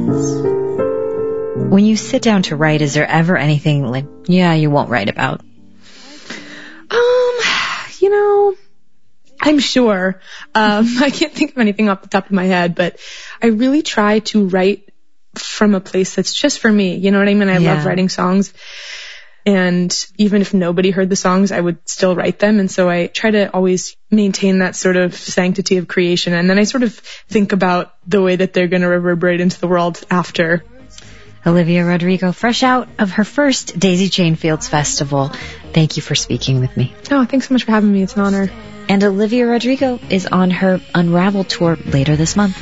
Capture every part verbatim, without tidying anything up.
When you sit down to write, is there ever anything like, yeah, you won't write about? Um, you know, I'm sure. Um, I can't think of anything off the top of my head, but I really try to write from a place that's just for me. You know what I mean? I Yeah. love writing songs. And even if nobody heard the songs, I would still write them. And so I try to always maintain that sort of sanctity of creation. And then I sort of think about the way that they're going to reverberate into the world after. Olivia Rodrigo, fresh out of her first Daisy Chain Fields Festival. Thank you for speaking with me. Oh, thanks so much for having me. It's an honor. And Olivia Rodrigo is on her Unravel tour later this month.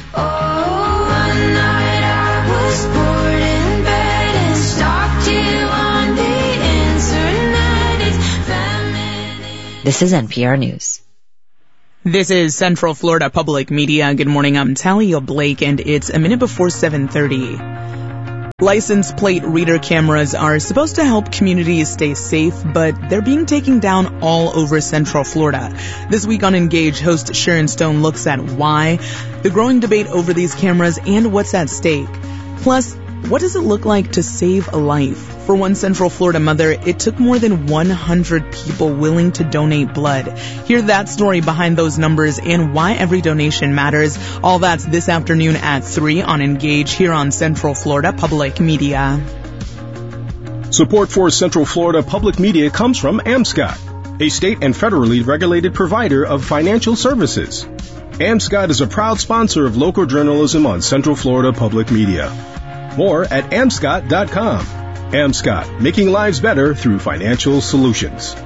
This is N P R News. This is Central Florida Public Media. Good morning, I'm Talia Blake, and it's a minute before seven thirty. License plate reader cameras are supposed to help communities stay safe, but they're being taken down all over Central Florida. This week on Engage, host Sharon Stone looks at why, the growing debate over these cameras, and what's at stake. Plus, what does it look like to save a life? For one Central Florida mother, it took more than one hundred people willing to donate blood. Hear that story behind those numbers and why every donation matters. All that's this afternoon at three on Engage here on Central Florida Public Media. Support for Central Florida Public Media comes from AmScott, a state and federally regulated provider of financial services. AmScott is a proud sponsor of local journalism on Central Florida Public Media. More at amscott dot com. AmScott, making lives better through financial solutions.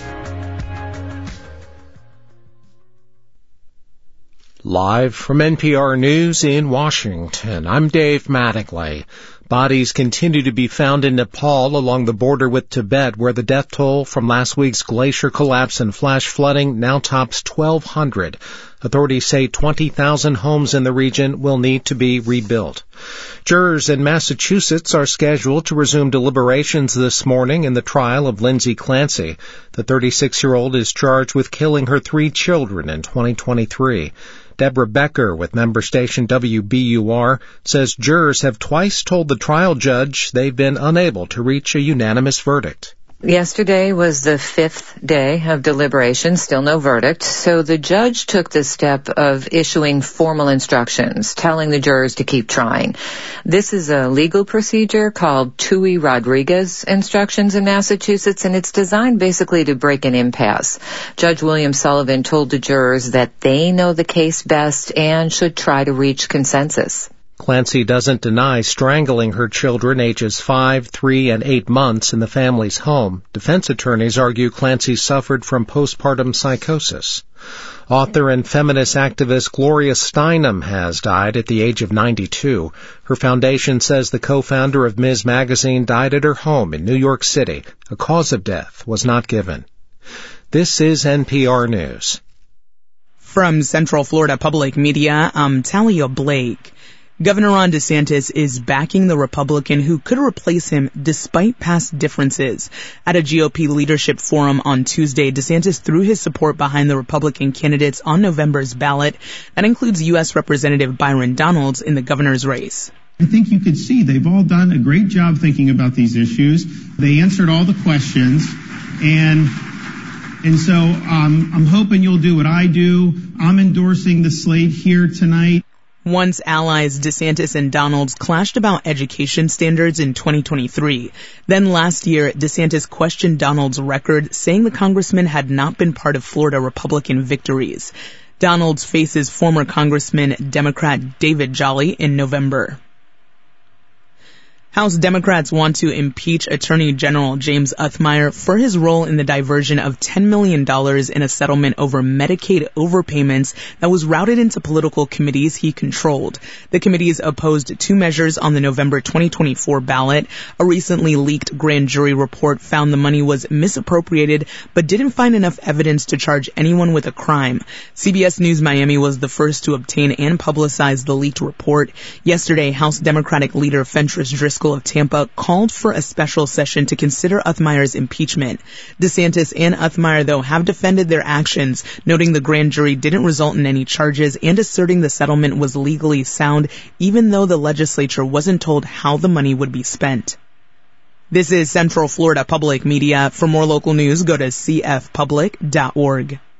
Live from N P R News in Washington, I'm Dave Mattingly. Bodies continue to be found in Nepal along the border with Tibet, where the death toll from last week's glacier collapse and flash flooding now tops twelve hundred. Authorities say twenty thousand homes in the region will need to be rebuilt. Jurors in Massachusetts are scheduled to resume deliberations this morning in the trial of Lindsay Clancy. The thirty-six-year-old is charged with killing her three children in twenty twenty-three. Deborah Becker with member station W B U R says jurors have twice told the trial judge they've been unable to reach a unanimous verdict. Yesterday was the fifth day of deliberation, still no verdict, so the judge took the step of issuing formal instructions, telling the jurors to keep trying. This is a legal procedure called Tui Rodriguez instructions in Massachusetts, and it's designed basically to break an impasse. Judge William Sullivan told the jurors that they know the case best and should try to reach consensus. Clancy doesn't deny strangling her children ages five, three, and eight months in the family's home. Defense attorneys argue Clancy suffered from postpartum psychosis. Author and feminist activist Gloria Steinem has died at the age of ninety-two. Her foundation says the co-founder of Ms. Magazine died at her home in New York City. A cause of death was not given. This is N P R News. From Central Florida Public Media, I'm Talia Blake. Governor Ron DeSantis is backing the Republican who could replace him despite past differences. At a G O P leadership forum on Tuesday, DeSantis threw his support behind the Republican candidates on November's ballot. That includes U S Representative Byron Donalds in the governor's race. I think you could see they've all done a great job thinking about these issues. They answered all the questions, and and so um, I'm hoping you'll do what I do. I'm endorsing the slate here tonight. Once allies, DeSantis and Donalds clashed about education standards in twenty twenty-three. Then last year, DeSantis questioned Donalds' record, saying the congressman had not been part of Florida Republican victories. Donalds faces former Congressman Democrat David Jolly in November. House Democrats want to impeach Attorney General James Othmeyer for his role in the diversion of ten million dollars in a settlement over Medicaid overpayments that was routed into political committees he controlled. The committees opposed two measures on the November twenty twenty-four ballot. A recently leaked grand jury report found the money was misappropriated, but didn't find enough evidence to charge anyone with a crime. C B S News Miami was the first to obtain and publicize the leaked report. Yesterday, House Democratic leader Fentrice Driscoll School of Tampa called for a special session to consider Uthmire's impeachment. DeSantis and Uthmire, though, have defended their actions, noting the grand jury didn't result in any charges and asserting the settlement was legally sound, even though the legislature wasn't told how the money would be spent. This is Central Florida Public Media. For more local news, go to c f public dot org.